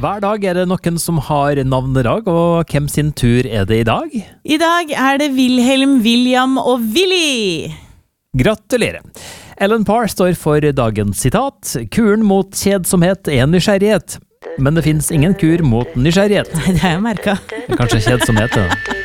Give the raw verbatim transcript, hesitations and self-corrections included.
Hver dag er det noen som har navnedag, og hvem sin tur er det i dag? I dag er det Wilhelm, William og Willy. Gratulerer! Ellen Parr står for dagens sitat. Kuren mot kjedsomhet er nysgjerrighet. Men det finnes ingen kur mot nysgjerrighet. Nei, det har jeg merket. Kanskje kjedsomhet, da.